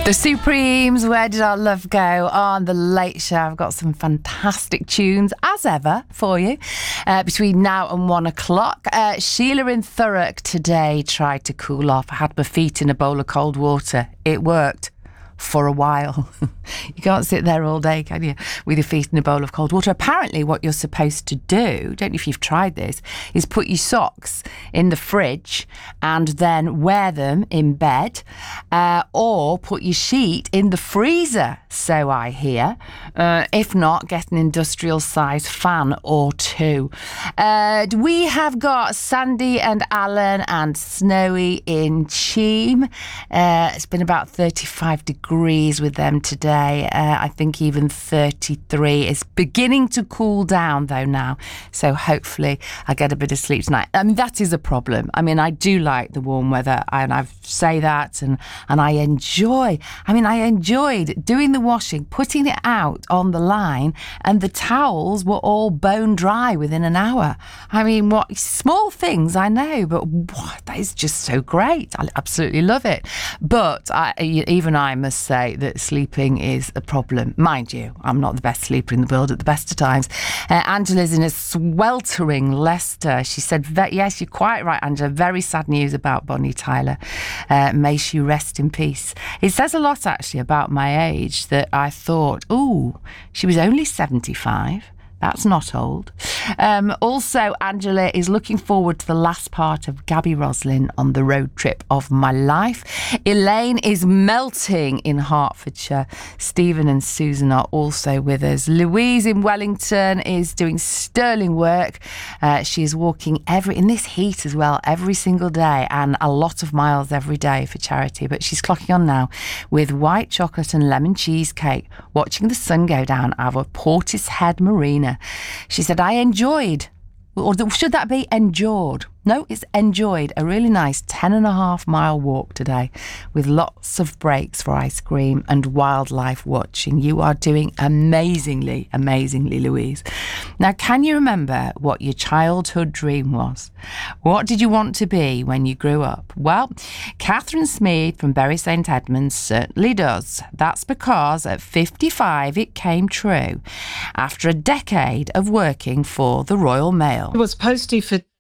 The Supremes, Where Did Our Love Go? On The Late Show. I've got some fantastic tunes, as ever, for you, between now and 1 o'clock. Sheila in Thurrock today tried to cool off. I had my feet in a bowl of cold water. It worked. For a while. You can't sit there all day, can you, with your feet in a bowl of cold water. Apparently what you're supposed to do, don't know if you've tried this, is put your socks in the fridge and then wear them in bed, or put your sheet in the freezer, so I hear. If not, get an industrial size fan or two. We have got Sandy and Alan and Snowy in Cheam. It's been about 35 degrees with them today. I think even 33. It's beginning to cool down though now, so hopefully I get a bit of sleep tonight. I mean, that is a problem. I mean, I do like the warm weather, and I say that, and I enjoyed doing the washing, putting it out on the line, and the towels were all bone dry within an hour. I mean, what small things, I know, but that is just so great. I absolutely love it. But even I must say that sleeping is a problem. Mind you, I'm not the best sleeper in the world at the best of times. Angela's in a sweltering Leicester. She said, yes, you're quite right, Angela. Very sad news about Bonnie Tyler. May she rest in peace. It says a lot, actually, about my age, that I thought, she was only 75. That's not old. Also, Angela is looking forward to the last part of Gabby Roslin on the road trip of my life. Elaine is melting in Hertfordshire. Stephen and Susan are also with us. Louise in Wellington is doing sterling work. She is walking in this heat as well, every single day, and a lot of miles every day for charity. But she's clocking on now with white chocolate and lemon cheesecake, watching the sun go down over Portishead Marina. She said, I enjoyed, or should that be endured? No, it's enjoyed a really nice 10.5 mile walk today with lots of breaks for ice cream and wildlife watching. You are doing amazingly, amazingly, Louise. Now, can you remember what your childhood dream was? What did you want to be when you grew up? Well, Catherine Smead from Bury St Edmunds certainly does. That's because at 55 it came true after a decade of working for the Royal Mail. I was postie for